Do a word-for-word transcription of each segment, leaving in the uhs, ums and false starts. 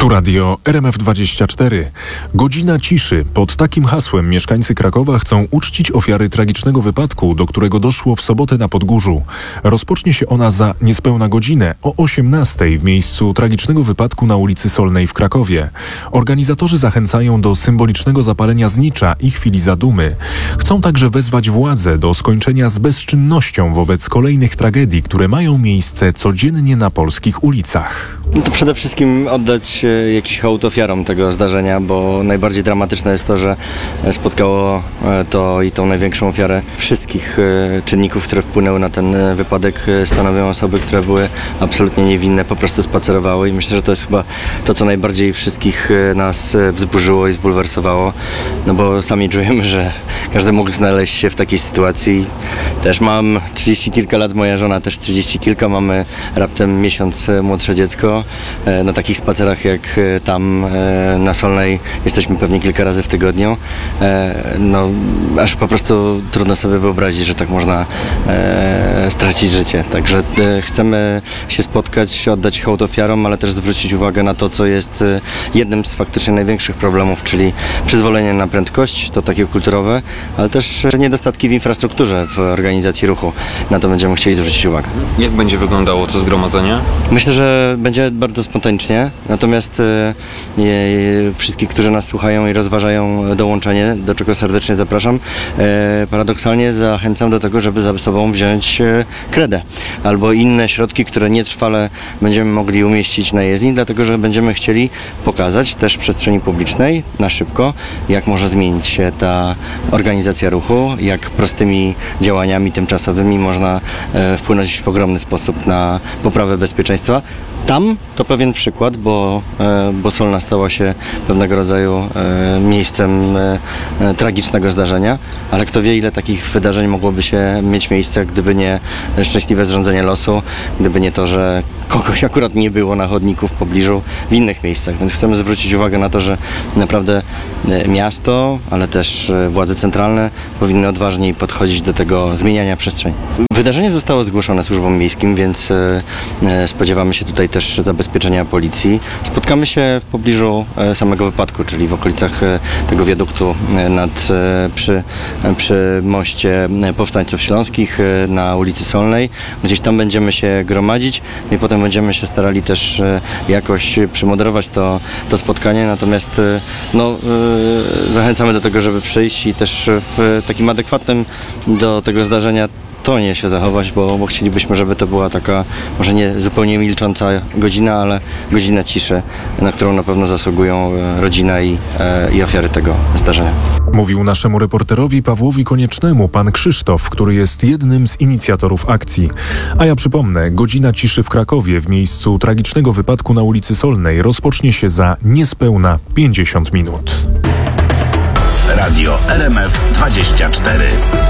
Tu radio R M F dwadzieścia cztery. Godzina ciszy. Pod takim hasłem mieszkańcy Krakowa chcą uczcić ofiary tragicznego wypadku, do którego doszło w sobotę na Podgórzu. Rozpocznie się ona za niespełna godzinę o osiemnastej w miejscu tragicznego wypadku na ulicy Solnej w Krakowie. Organizatorzy zachęcają do symbolicznego zapalenia znicza i chwili zadumy. Chcą także wezwać władze do skończenia z bezczynnością wobec kolejnych tragedii, które mają miejsce codziennie na polskich ulicach. No to przede wszystkim oddać jakiś hołd ofiarom tego zdarzenia, bo najbardziej dramatyczne jest to, że spotkało to i tą największą ofiarę wszystkich czynników, które wpłynęły na ten wypadek. Stanowią osoby, które były absolutnie niewinne, po prostu spacerowały i myślę, że to jest chyba to, co najbardziej wszystkich nas wzburzyło i zbulwersowało, no bo sami czujemy, że każdy mógł znaleźć się w takiej sytuacji. Też mam trzydzieści kilka lat, moja żona też trzydzieści kilka, mamy raptem miesiąc młodsze dziecko. Na takich spacerach jak tam na Solnej jesteśmy pewnie kilka razy w tygodniu. No, aż po prostu trudno sobie wyobrazić, że tak można stracić życie. Także chcemy się spotkać, oddać hołd ofiarom, ale też zwrócić uwagę na to, co jest jednym z faktycznie największych problemów, czyli przyzwolenie na prędkość, to takie kulturowe, ale też niedostatki w infrastrukturze, w organizacji ruchu. Na to będziemy chcieli zwrócić uwagę. Jak będzie wyglądało to zgromadzenie? Myślę, że będzie bardzo spontanicznie, natomiast e, e, wszystkich, którzy nas słuchają i rozważają dołączenie, do czego serdecznie zapraszam, e, paradoksalnie zachęcam do tego, żeby za sobą wziąć e, kredę albo inne środki, które nietrwale będziemy mogli umieścić na jezdni, dlatego że będziemy chcieli pokazać też w przestrzeni publicznej na szybko, jak może zmienić się ta organizacja ruchu, jak prostymi działaniami tymczasowymi można e, wpłynąć w ogromny sposób na poprawę bezpieczeństwa. Tam to pewien przykład, bo, e, bo Solna stała się pewnego rodzaju e, miejscem e, e, tragicznego zdarzenia, ale kto wie, ile takich wydarzeń mogłoby się mieć miejsce, gdyby nie szczęśliwe zrządzenie losu, gdyby nie to, że kogoś akurat nie było na chodniku w pobliżu w innych miejscach. Więc chcemy zwrócić uwagę na to, że naprawdę e, miasto, ale też e, władze centralne powinny odważniej podchodzić do tego zmieniania przestrzeni. Wydarzenie zostało zgłoszone służbom miejskim, więc e, e, spodziewamy się tutaj też zabezpieczenia policji. Spotkamy się w pobliżu samego wypadku, czyli w okolicach tego wiaduktu nad, przy, przy moście Powstańców Śląskich na ulicy Solnej. Gdzieś tam będziemy się gromadzić i potem będziemy się starali też jakoś przymoderować to, to spotkanie. Natomiast no, zachęcamy do tego, żeby przyjść i też w takim adekwatnym do tego zdarzenia tonie się zachować, bo, bo chcielibyśmy, żeby to była taka może nie zupełnie milcząca godzina, ale godzina ciszy, na którą na pewno zasługują rodzina i, e, i ofiary tego zdarzenia. Mówił naszemu reporterowi Pawłowi Koniecznemu pan Krzysztof, który jest jednym z inicjatorów akcji. A ja przypomnę, godzina ciszy w Krakowie w miejscu tragicznego wypadku na ulicy Solnej rozpocznie się za niespełna pięćdziesiąt minut. Radio R M F dwadzieścia cztery.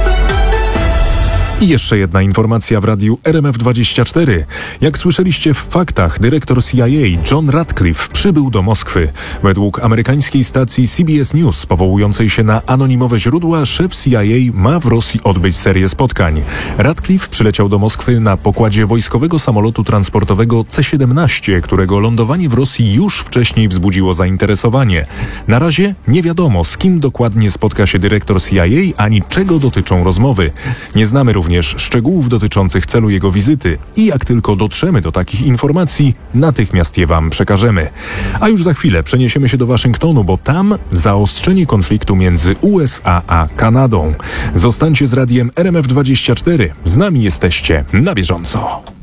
I jeszcze jedna informacja w radiu R M F dwadzieścia cztery. Jak słyszeliście w faktach, dyrektor C I A John Ratcliffe przybył do Moskwy. Według amerykańskiej stacji C B S News, powołującej się na anonimowe źródła, szef C I A ma w Rosji odbyć serię spotkań. Ratcliffe przyleciał do Moskwy na pokładzie wojskowego samolotu transportowego C siedemnaście, którego lądowanie w Rosji już wcześniej wzbudziło zainteresowanie. Na razie nie wiadomo, z kim dokładnie spotka się dyrektor C I A, ani czego dotyczą rozmowy. Nie znamy również szczegółów dotyczących celu jego wizyty i jak tylko dotrzemy do takich informacji, natychmiast je wam przekażemy. A już za chwilę przeniesiemy się do Waszyngtonu, bo tam zaostrzenie konfliktu między U S A a Kanadą. Zostańcie z radiem R M F dwadzieścia cztery. Z nami jesteście na bieżąco.